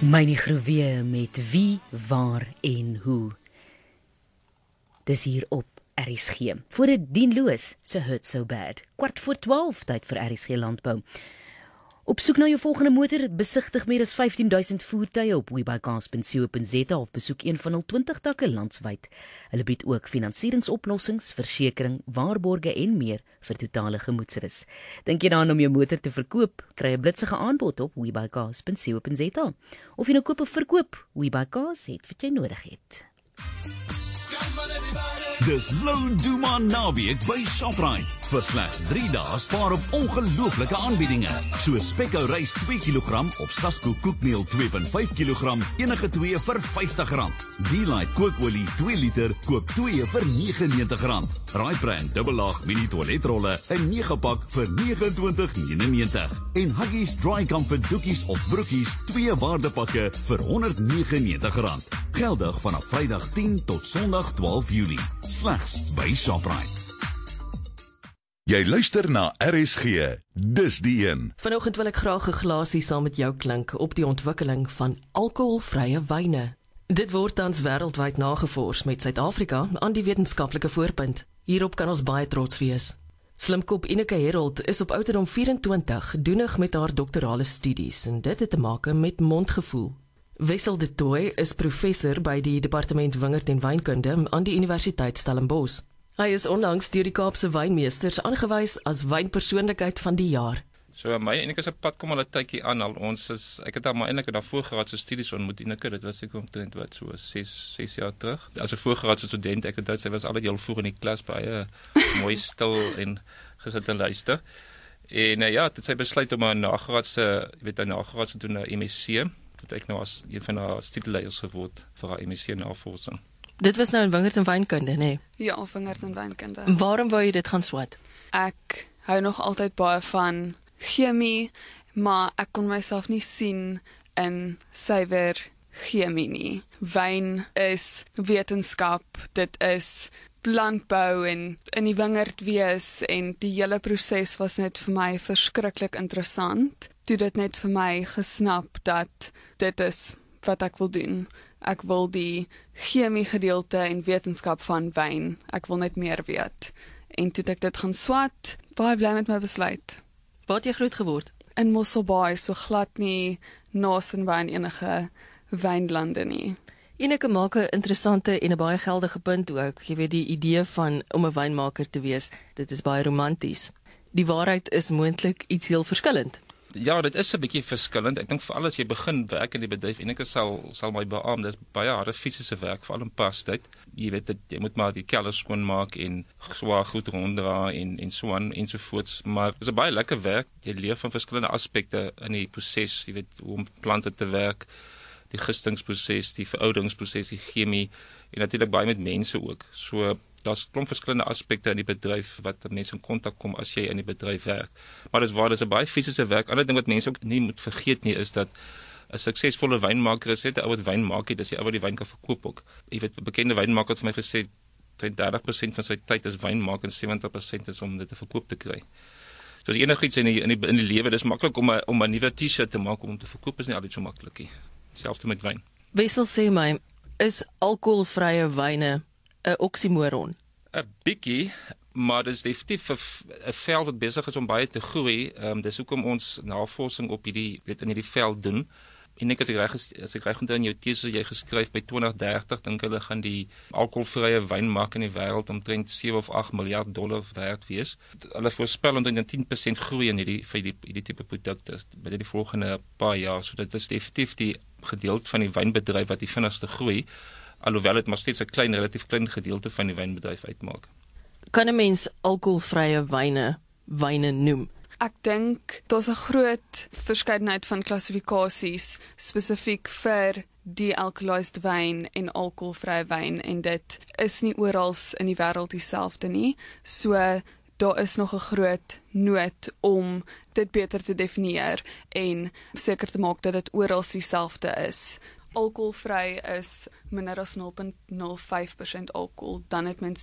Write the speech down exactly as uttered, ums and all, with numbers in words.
Myne Groewe met wie, waar en hoe. Dis hier op R S G. Voor dit Dien Loos se Hurt So Bad. Kwart voor twaalf, tyd vir R S G Landbou. Op soek na jou volgende motor, besigtig meer as vyftien duisend voertuie op webuycars punt co punt za of besoek een van hul twintig takke landwyd. Hulle bied ook finansieringsoplossings, versekering, waarborge en meer vir totale gemoedsrus. Dink jy daaraan om jou motor te verkoop? Kry 'n blitsige aanbod op webuycars punt co punt za. Of jy nou koop of verkoop, Webuycars het wat jy nodig het. Dis Lou Duman naweek by Shoprite. Vir slegs drie dae spaar op ongelooflike aanbiedinge. So Spekko rys twee kilogram of Sasko koekmeel twee komma vyf kilogram, enige twee vir vyftig rand. D-Lite kookolie twee liter, koop twee vir negentig en negentig rand. Raibrand dubbellaag mini toiletrolle, 'n nege pak vir negenentwintig negenennegentig. En Huggies Dry Comfort doekies of broekies, twee waardepakke vir honderd negenennegentig en negentig rand. Geldig vanaf Vrydag tien tot Sondag twaalf Julie. Slegs by Shoprite. Jy luister na R S G, dis die een. Vanoggend wil ek graag 'n glasie saam met jou klink op die ontwikkeling van alkoholvrye wyne. Dit word tans wêreldwyd nagevors met Suid-Afrika aan die wetenskaplike voorpunt. Hierop kan ons baie trots wees. Slimkop Ineke Herold is op ouderdom vyf-en-twintig doenig met haar doktorale studies en dit het te maak met mondgevoel. Wessel de Tooy is professor by die Departement Wingerd en Wynkunde aan die Universiteit Stellenbosch. Hy is onlangs deur die Kaapse wynmeesters aangewys as wynpersoonlikheid van die jaar. So my Ineke se pad kom al 'n tydjie aan al. Ons is ek het al maar eintlik daar voorgraadse studies ontmoet Ineke, dit was ek omtrent wat so ses jaar terug. As 'n voorgraadse student, ek het sy was altyd heel vroeg in die klas baie mooi stil en gesit en luister. En uh, ja, dit sy besluit om 'n nagraadse, jy weet 'n nagraadse doen 'n M S C. Wat ek nou as een van haar studieleiers geword vir haar M S C navorsing. Dit was nou in Wingerd en Wynkunde, nê? Nee? Ja, Wingerd en Wynkunde. Waarom wou jy dit gaan swat? Ek hou nog altyd baie van chemie, maar ek kon myself nie sien in suiwer chemie nie. Wyn is wetenskap, dit is landbou en in die wingerd wees en die hele proses was net vir my verskriklik interessant. Toe dit net vir my gesnap dat dit is wat ek wil doen. Ek wil die chemie gedeelte en wetenskap van wyn. Ek wil net meer weet. En toe ek dit gaan swat, baie bly met my besluit. Waar het jy groot geword? In Mosselbaai, so glad nie naby aan enige wynlande nie. Ineke maak 'n interessante en 'n baie geldige punt ook. Jy weet die idee van om 'n wynmaker te wees, dit is baie romanties. Die waarheid is moontlik iets heel verskillend. Ja, dit is 'n bietjie verskillend. Ek dink veral as jy begin werk in die bedryf, en ek sal sal my beamoen, dis baie harde fisiese werk, veral in pastyd. Jy weet dit, jy moet maar die keller skoonmaak en swaar goed ronddra en en so aan ensovoorts, maar dit is 'n baie lekker werk. Jy leer van verskillende aspekte in die proses, jy weet hoe om plante te werk, die gistingsproses, die veroudingsproses, die chemie en natuurlik baie met mense ook. So daar's klomp verskillende aspekte in die bedryf wat mense in kontak kom as jy in die bedryf werk. Maar dis waar, dis 'n baie fisiese werk. Ander ding wat mense ook nie moet vergeet nie is dat 'n suksesvolle wynmaker is net 'n ou wat wyn maak, dis die ou wat die wyn kan verkoop ook. Jy weet, 'n bekende wynmaker het vir my gesê dertig persent van sy tyd is wyn maak en sewentig persent is om dit te verkoop te kry. So as enigiets in die in die in die lewe, dis maklik om 'n om 'n nuwe T-shirt te maak om te verkoop is nie altyd so maklik nie. Selfs met wyn. Wessel sê my, is alkoholvrye wyne 'n oksimoron? 'n Bietjie, maar dit is definitief 'n veld wat besig is om baie te groei. Ehm um, dis hoekom ons navorsing op hierdie weet in hierdie veld doen. En ek as ek reg as ek reg onthou in jou teses jy geskryf by twintig dertig dink hulle gaan die alkoholvrye wynmark in die wêreld omtrent sewe of agt miljard dollar werd wees. Hulle voorspel omtrent tien persent groei in hierdie vir hierdie hierdie tipe produkte binne die volgende paar jaar. So dit is definitief die gedeelte van die wynbedryf wat die vinnigste groei, alhoewel dit maar steeds 'n klein relatief klein gedeelte van die wynbedryf uitmaak. Kan 'n mens alkoholvrye wyne wyne noem? Ek dink daar's 'n groot verskeidenheid van klassifikasies spesifiek vir de-alcoholized wyn en alkoholvrye wyn en dit is nie oral in die wêreld dieselfde nie. So daar is nog 'n groot nood om dit beter te definieer en seker te maak dat dit oral dieselfde is. Alkoholvry is minder as nul komma nul vyf persent alkohol, dan het mens